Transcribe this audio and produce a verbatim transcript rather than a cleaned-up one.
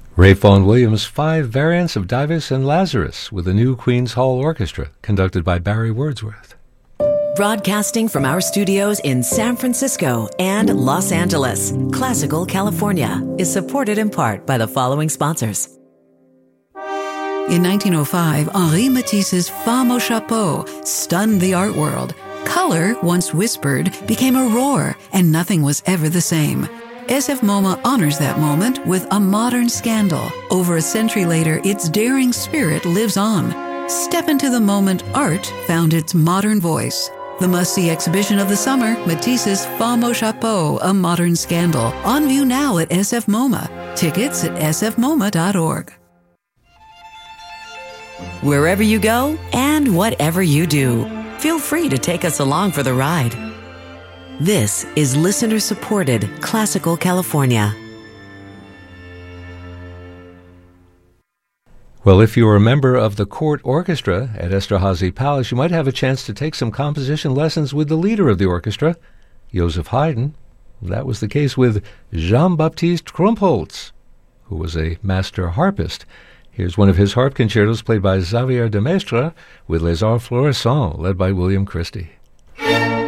Ralph Vaughan Williams' five variants of Dives and Lazarus with the new Queen's Hall Orchestra, conducted by Barry Wordsworth. Broadcasting from our studios in San Francisco and Los Angeles, Classical California is supported in part by the following sponsors. In nineteen oh five, Henri Matisse's Femme au Chapeau stunned the art world. Color, once whispered, became a roar, and nothing was ever the same. S F MoMA honors that moment with a modern scandal. Over a century later, its daring spirit lives on. Step into the moment art found its modern voice. The must-see exhibition of the summer, Matisse's Femme au Chapeau, A Modern Scandal. On view now at S F MoMA. Tickets at s f moma dot org. Wherever you go and whatever you do, feel free to take us along for the ride. This is listener-supported Classical California. Well, if you're a member of the court orchestra at Esterhazy Palace, you might have a chance to take some composition lessons with the leader of the orchestra, Joseph Haydn. That was the case with Jean-Baptiste Krumpholz, who was a master harpist. Here's one of his harp concertos played by Xavier de Maistre with Les Arts Florissants, led by William Christie.